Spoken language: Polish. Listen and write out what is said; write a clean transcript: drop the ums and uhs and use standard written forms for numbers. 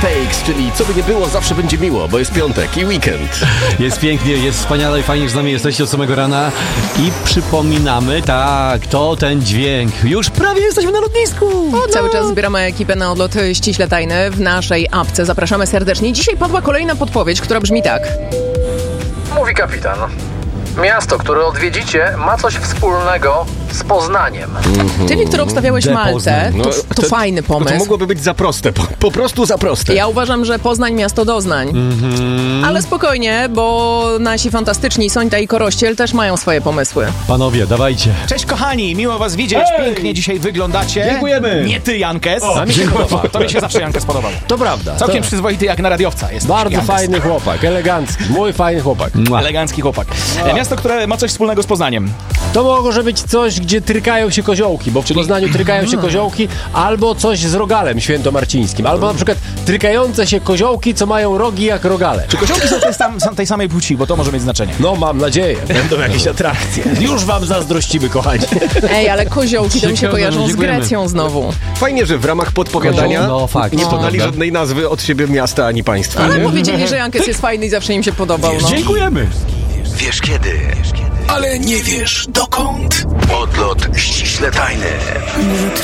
Sweepstakes, czyli co by nie było, zawsze będzie miło, bo jest piątek i weekend. Jest pięknie, jest wspaniale i fajnie, że z nami jesteście od samego rana. I przypominamy, tak, to ten dźwięk. Już prawie jesteśmy na lotnisku. Cały czas zbieramy ekipę na odlot ściśle tajny w naszej apce. Zapraszamy serdecznie. Dzisiaj padła kolejna podpowiedź, która brzmi tak. Mówi kapitan. Miasto, które odwiedzicie, ma coś wspólnego z Poznaniem. Czyli, który obstawiałeś De Maltę, Poznań. to fajny pomysł. To mogłoby być za proste, po prostu za proste. Ja uważam, że Poznań miasto doznań. Ale spokojnie, bo nasi fantastyczni Sońta i Korościel też mają swoje pomysły. Panowie, dawajcie. Cześć kochani, miło was widzieć, pięknie dzisiaj wyglądacie. Dziękujemy. Nie ty, Jankes. A mi się podoba. To mi się zawsze Jankes podobał. To prawda. Całkiem przyzwoity jak na radiowca jest. Bardzo Jankes. fajny chłopak, elegancki, mój fajny chłopak. Elegancki chłopak. Miasto, które ma coś wspólnego z Poznaniem. To może być coś, gdzie trykają się koziołki, bo w Poznaniu trykają się koziołki, albo coś z rogalem świętomarcińskim, albo na przykład trykające się koziołki, co mają rogi jak rogale. Czy koziołki są tej samej płci, bo to może mieć znaczenie. No mam nadzieję, będą jakieś atrakcje. Już wam zazdrościmy, kochani. Ej, ale koziołki to mi się Ciekawe, kojarzą z dziękujemy. Grecją znowu. Fajnie, że w ramach podpowiadania No, fakt. nie podali No. żadnej nazwy od siebie miasta ani państwa. Ale nie? powiedzieli, że Jankes jest fajny i zawsze im się podobał. No. Dziękujemy. Wiesz kiedy, ale nie wiesz dokąd. Odlot ściśle tajny.